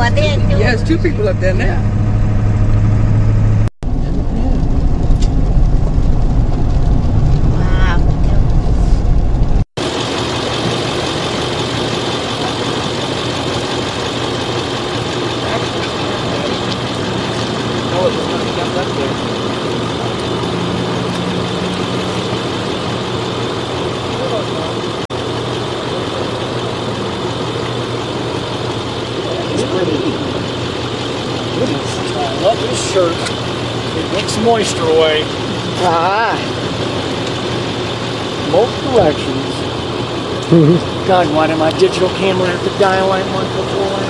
Yes, two people up there now. I love this shirt. It wicks moisture away. Most directions. God, why did my digital camera have to die like once before?